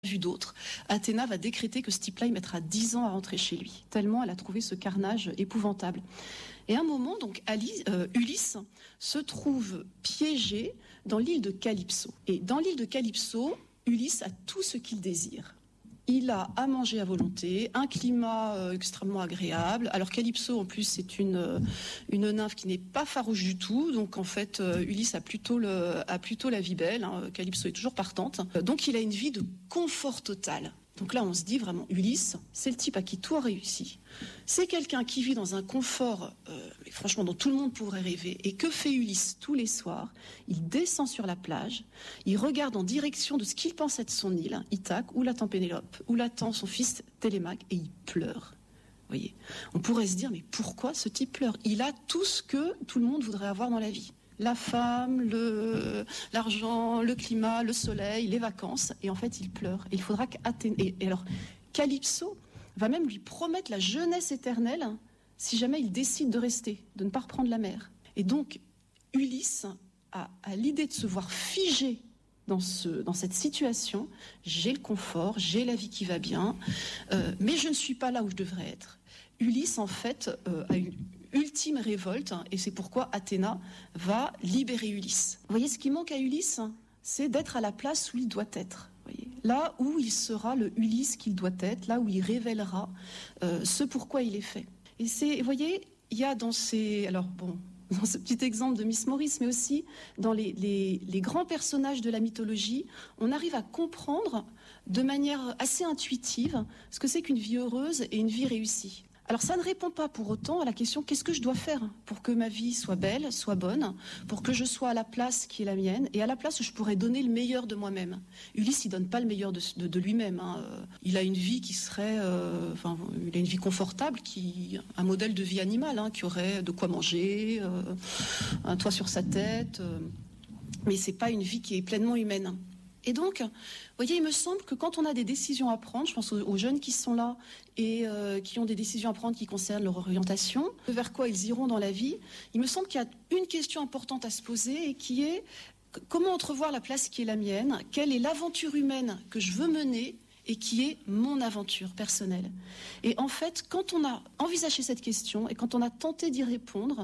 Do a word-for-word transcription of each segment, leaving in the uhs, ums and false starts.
vu d'autres, Athéna va décréter que ce type-là, il mettra dix ans à rentrer chez lui, tellement elle a trouvé ce carnage épouvantable. Et à un moment, donc, Alice, euh, Ulysse se trouve piégé dans l'île de Calypso. Et dans l'île de Calypso, Ulysse a tout ce qu'il désire. Il a à manger à volonté, un climat euh, extrêmement agréable. Alors Calypso, en plus, c'est une, euh, une nymphe qui n'est pas farouche du tout. Donc en fait, euh, Ulysse a plutôt, le, a plutôt la vie belle. Hein. Calypso est toujours partante. Donc il a une vie de confort total. Donc là, on se dit vraiment, Ulysse, c'est le type à qui tout a réussi. C'est quelqu'un qui vit dans un confort, euh, franchement, dont tout le monde pourrait rêver. Et que fait Ulysse tous les soirs? Il descend sur la plage, il regarde en direction de ce qu'il pense être son île, Ithaque, où l'attend Pénélope, où l'attend son fils Télémaque, et il pleure. Vous voyez, on pourrait se dire, mais pourquoi ce type pleure? Il a tout ce que tout le monde voudrait avoir dans la vie. La femme, le, l'argent, le climat, le soleil, les vacances. Et en fait, il pleure. Et il faudra qu'Athéna... Et, et alors, Calypso va même lui promettre la jeunesse éternelle si jamais il décide de rester, de ne pas reprendre la mer. Et donc, Ulysse a, a l'idée de se voir figé dans, ce, dans cette situation. J'ai le confort, j'ai la vie qui va bien, euh, mais je ne suis pas là où je devrais être. Ulysse, en fait, euh, a une ultime révolte, et c'est pourquoi Athéna va libérer Ulysse. Vous voyez, ce qui manque à Ulysse, c'est d'être à la place où il doit être. Vous voyez, là où il sera le Ulysse qu'il doit être, là où il révélera euh, ce pourquoi il est fait. Et c'est, vous voyez, il y a dans ces... Alors bon, dans ce petit exemple de Miss Maurice, mais aussi dans les, les, les grands personnages de la mythologie, on arrive à comprendre de manière assez intuitive ce que c'est qu'une vie heureuse et une vie réussie. Alors ça ne répond pas pour autant à la question qu'est-ce que je dois faire pour que ma vie soit belle, soit bonne, pour que je sois à la place qui est la mienne et à la place où je pourrais donner le meilleur de moi-même. Ulysse, il donne pas le meilleur de, de, de lui-même. Hein. Il a une vie qui serait, euh, enfin, il a une vie confortable, qui, un modèle de vie animale, hein, qui aurait de quoi manger, euh, un toit sur sa tête, euh, mais c'est pas une vie qui est pleinement humaine. Et donc, vous voyez, il me semble que quand on a des décisions à prendre, je pense aux, aux jeunes qui sont là et euh, qui ont des décisions à prendre qui concernent leur orientation, vers quoi ils iront dans la vie, il me semble qu'il y a une question importante à se poser et qui est comment entrevoir la place qui est la mienne, quelle est l'aventure humaine que je veux mener et qui est mon aventure personnelle. Et en fait, quand on a envisagé cette question et quand on a tenté d'y répondre,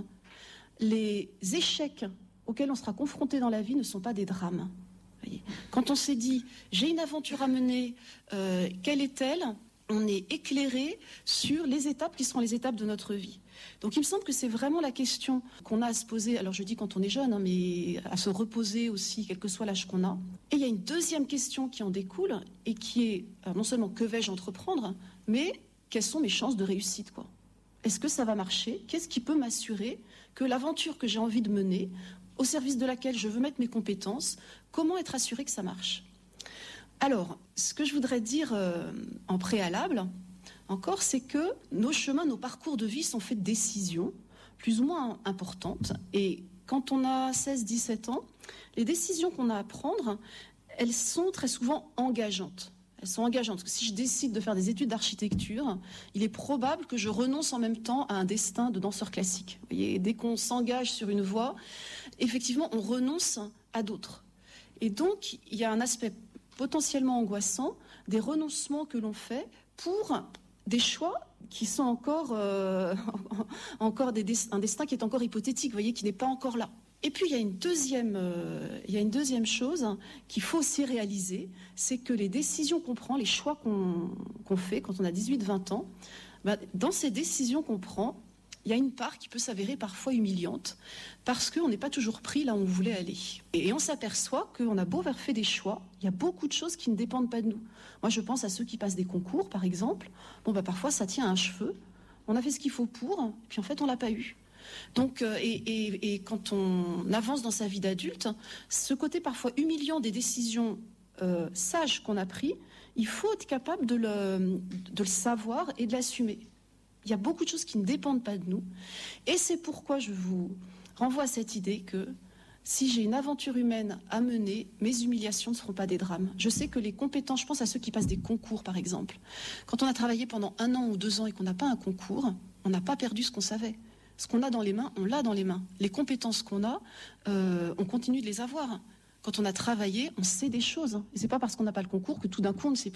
les échecs auxquels on sera confronté dans la vie ne sont pas des drames. Quand on s'est dit, j'ai une aventure à mener, euh, quelle est-elle? On est éclairé sur les étapes qui sont les étapes de notre vie. Donc il me semble que c'est vraiment la question qu'on a à se poser, alors je dis quand on est jeune, hein, mais à se reposer aussi, quel que soit l'âge qu'on a. Et il y a une deuxième question qui en découle, et qui est, non seulement que vais-je entreprendre, mais quelles sont mes chances de réussite, quoi. Est-ce que ça va marcher? Qu'est-ce qui peut m'assurer que l'aventure que j'ai envie de mener, au service de laquelle je veux mettre mes compétences, comment être assuré que ça marche? Alors, ce que je voudrais dire euh, en préalable, encore, c'est que nos chemins, nos parcours de vie sont faits de décisions plus ou moins importantes. Et quand on a seize dix-sept ans, les décisions qu'on a à prendre, elles sont très souvent engageantes. Elles sont engageantes. Parce que si je décide de faire des études d'architecture, il est probable que je renonce en même temps à un destin de danseur classique. Vous voyez, dès qu'on s'engage sur une voie, effectivement, on renonce à d'autres. Et donc, il y a un aspect potentiellement angoissant des renoncements que l'on fait pour des choix qui sont encore, euh, encore des dest- un destin qui est encore hypothétique, vous voyez, qui n'est pas encore là. Et puis il y a une deuxième, euh, il y a une deuxième chose qu'il faut aussi réaliser, c'est que les décisions qu'on prend, les choix qu'on, qu'on fait quand on a dix-huit vingt ans, bah, dans ces décisions qu'on prend, il y a une part qui peut s'avérer parfois humiliante, parce qu'on n'est pas toujours pris là où on voulait aller. Et, et on s'aperçoit qu'on a beau avoir fait des choix, il y a beaucoup de choses qui ne dépendent pas de nous. Moi je pense à ceux qui passent des concours par exemple, bon bah parfois ça tient à un cheveu, on a fait ce qu'il faut pour, et puis en fait on l'a pas eu. Donc, euh, et, et, et quand on avance dans sa vie d'adulte, ce côté parfois humiliant des décisions euh, sages qu'on a prises, il faut être capable de le, de le savoir et de l'assumer. Il y a beaucoup de choses qui ne dépendent pas de nous. Et c'est pourquoi je vous renvoie à cette idée que si j'ai une aventure humaine à mener, mes humiliations ne seront pas des drames. Je sais que les compétences, je pense à ceux qui passent des concours par exemple. Quand on a travaillé pendant un an ou deux ans et qu'on n'a pas un concours, on n'a pas perdu ce qu'on savait. Ce qu'on a dans les mains, on l'a dans les mains. Les compétences qu'on a, euh, on continue de les avoir. quand on a travaillé, on sait des choses. Et c'est pas parce qu'on n'a pas le concours que tout d'un coup on ne sait plus.